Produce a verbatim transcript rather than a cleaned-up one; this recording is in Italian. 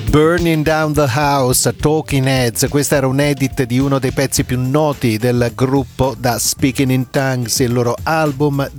Burning Down the House, Talking Heads. Questo era un edit di uno dei pezzi più noti del gruppo da Speaking in Tongues, il loro album